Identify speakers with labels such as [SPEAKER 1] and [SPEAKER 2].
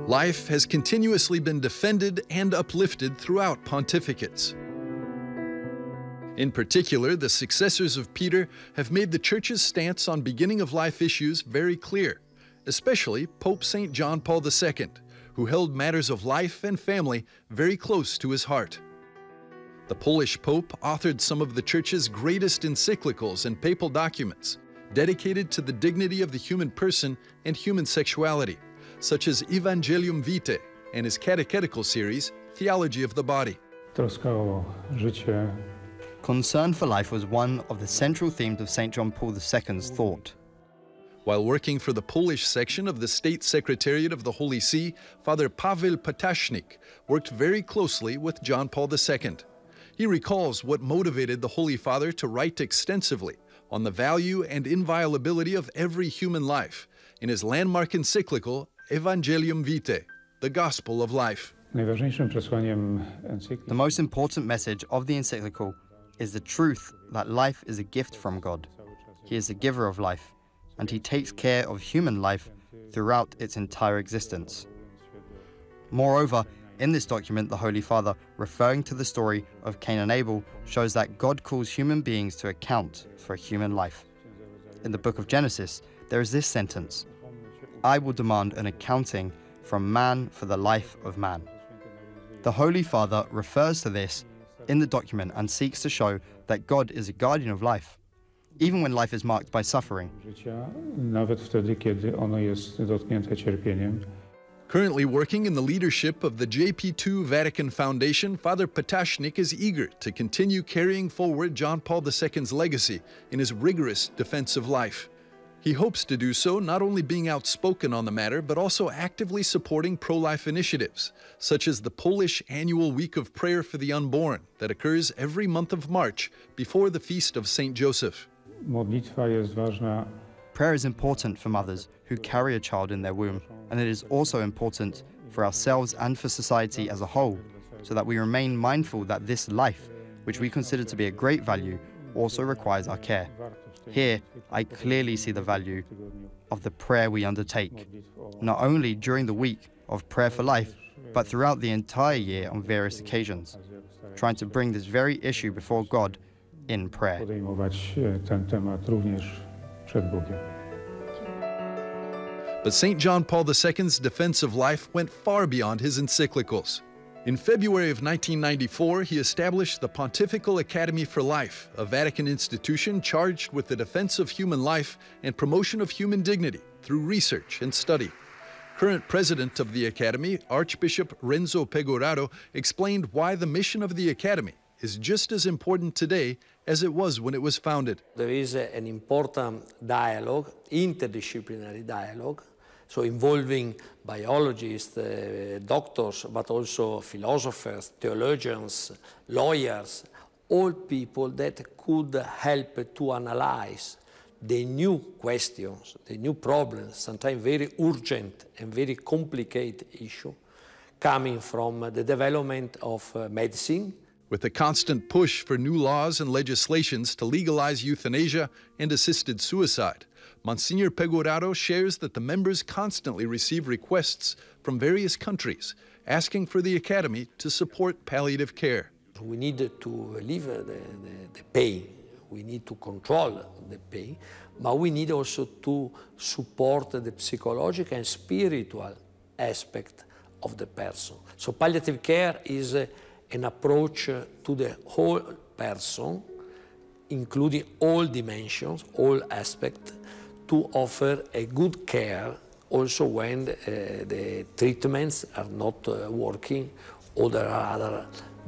[SPEAKER 1] Life has continuously been defended and uplifted throughout pontificates. In particular, the successors of Peter have made the Church's stance on beginning of life issues very clear, especially Pope St. John Paul II, who held matters of life and family very close to his heart. The Polish Pope authored some of the Church's greatest encyclicals and papal documents, dedicated to the dignity of the human person and human sexuality, such as Evangelium Vitae and his catechetical series, Theology of the Body.
[SPEAKER 2] Concern for life was one of the central themes of St. John Paul II's thought.
[SPEAKER 1] While working for the Polish section of the State Secretariat of the Holy See, Father Paweł Patashnik worked very closely with John Paul II. He recalls what motivated the Holy Father to write extensively on the value and inviolability of every human life in his landmark encyclical, Evangelium Vitae, the Gospel of Life.
[SPEAKER 2] The most important message of the encyclical is the truth that life is a gift from God. He is the giver of life, and he takes care of human life throughout its entire existence. Moreover, in this document, the Holy Father, referring to the story of Cain and Abel, shows that God calls human beings to account for a human life. In the book of Genesis, there is this sentence, "I will demand an accounting from man for the life of man." The Holy Father refers to this in the document and seeks to show that God is a guardian of life, even when life is marked by suffering.
[SPEAKER 1] Currently working in the leadership of the JP2 Vatican Foundation, Father Patashnik is eager to continue carrying forward John Paul II's legacy in his rigorous defense of life. He hopes to do so not only being outspoken on the matter, but also actively supporting pro-life initiatives, such as the Polish Annual Week of Prayer for the Unborn that occurs every month of March before the Feast of St. Joseph.
[SPEAKER 2] Prayer is important for mothers who carry a child in their womb, and it is also important for ourselves and for society as a whole, so that we remain mindful that this life, which we consider to be a great value, also requires our care. Here, I clearly see the value of the prayer we undertake, not only during the week of Prayer for Life, but throughout the entire year on various occasions, trying to bring this very issue before God in prayer.
[SPEAKER 1] But St. John Paul II's defense of life went far beyond his encyclicals. In February of 1994, he established the Pontifical Academy for Life, a Vatican institution charged with the defense of human life and promotion of human dignity through research and study. Current president of the Academy, Archbishop Renzo Pegoraro, explained why the mission of the Academy is just as important today as it was when it was founded.
[SPEAKER 3] There is an important dialogue, interdisciplinary dialogue, so involving biologists, doctors, but also philosophers, theologians, lawyers, all people that could help to analyze the new questions, the new problems, sometimes very urgent and very complicated issues coming from the development of medicine.
[SPEAKER 1] With a constant push for new laws and legislations to legalize euthanasia and assisted suicide, Monsignor Pegoraro shares that the members constantly receive requests from various countries asking for the Academy to support palliative care.
[SPEAKER 3] We need to relieve the pain, we need to control the pain, but we need also to support the psychological and spiritual aspect of the person. So palliative care is an approach to the whole person, including all dimensions, all aspects, to offer a good care also when the treatments are not working or there are other